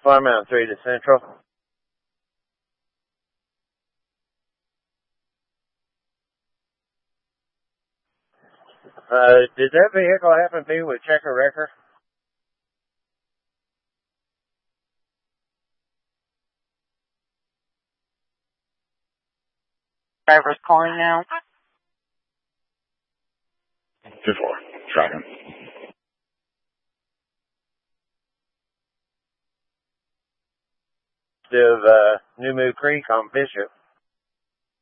Farm Mountain 3 to Central. Did that vehicle happen to be with Checker Wrecker? Driver's calling now. 2-4, tracking. Of New Moo Creek on Bishop.